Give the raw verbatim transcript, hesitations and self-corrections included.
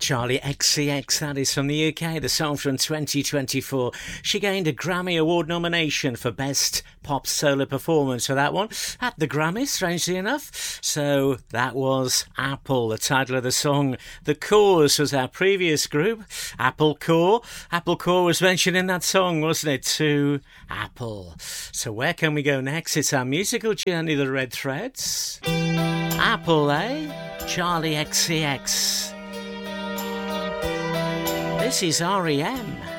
Charlie X C X, that is from the U K, the song from twenty twenty-four. She gained a Grammy Award nomination for Best Pop Solo Performance for that one at the Grammys, strangely enough. So that was Apple, the title of the song. The Cause was our previous group, Apple Core. Apple Core was mentioned in that song, wasn't it, to Apple. So where can we go next? It's our musical journey, The Red Threads. Apple, eh? Charlie X C X. This is R E M.